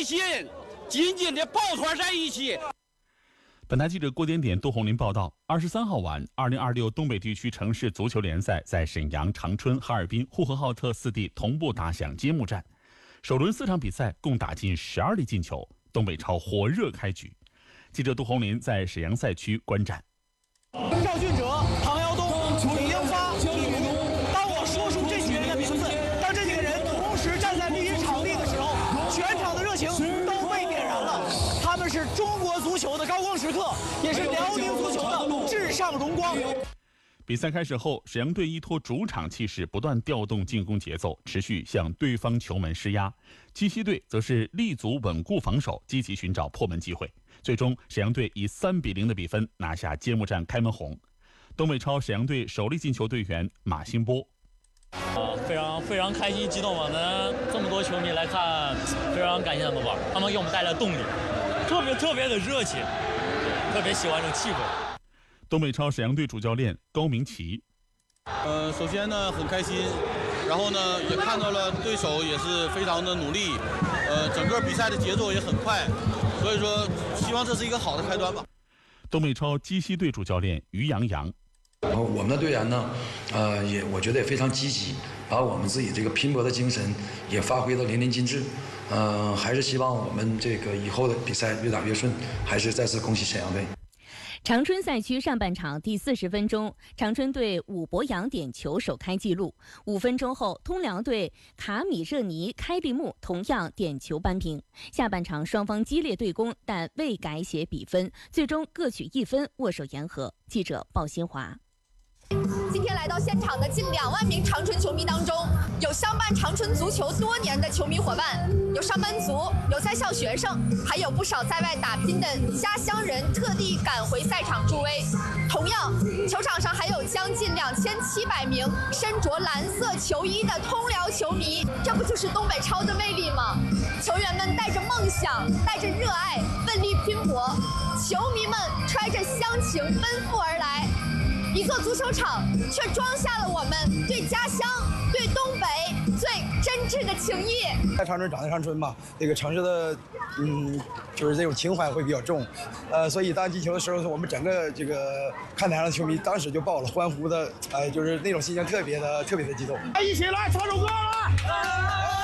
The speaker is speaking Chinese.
心，紧紧的抱团在一起。 本台记者郭点点、杜红林报道：23号晚，2026东北地区城市足球联赛在沈阳、长春、哈尔滨、呼和浩特4地同步打响揭幕战。首轮4场比赛共打进12粒进球，东北超火热开局。记者杜红林在沈阳赛区观战。 赵俊哲、唐尧东、李英发、李如东。当我说出这几个人的名字，当这几个人同时站在历史场地的时候，全场的热情都被点燃了。他们是中国足球的高光时刻，也是辽宁足球的至上荣光。 比赛开始后，沈阳队依托主场气势，不断调动进攻节奏，持续向对方球门施压。鸡西队则是立足稳固防守，积极寻找破门机会。最终，沈阳队以3-0的比分拿下揭幕战开门红。东北超沈阳队首粒进球队员马兴波。 非常开心激动吧，能这么多球迷来看，非常感谢他们吧，他们给我们带来动力，特别的热情，特别喜欢这种气氛。 东北超沈阳队主教练高明奇。 首先呢很开心，然后呢也看到了对手也是非常的努力，整个比赛的节奏也很快，所以说希望这是一个好的开端吧。 东北超鸡西队主教练于洋洋。 我们的队员呢，我觉得也非常积极，把我们自己这个拼搏的精神也发挥得淋漓尽致。还是希望我们这个以后的比赛越打越顺，还是再次恭喜沈阳队。 长春赛区上半场第40分钟，长春队武博洋点球首开纪录。5分钟后，通辽队卡米热尼开利木同样点球扳平。下半场双方激烈对攻，但未改写比分，最终各取1分，握手言和。记者鲍新华。 今天来到现场的近2万名长春球迷当中，有相伴长春足球多年的球迷伙伴，有上班族，有在校学生，还有不少在外打拼的家乡人特地赶回赛场助威。同样，球场上还有将近2700名身着蓝色球衣的通辽球迷，这不就是东北超的魅力吗？球员们带着梦想，带着热爱，奋力拼搏，球迷们揣着乡情奔赴而来。一座足球场却装下了我们对家乡、对东北最真挚的情谊。 在长春长在长春嘛，这个城市的，就是这种情怀会比较重，所以当进球的时候，我们整个这个看台上的球迷当时就爆了，欢呼的，就是那种心情特别的激动。 一起来唱首歌来。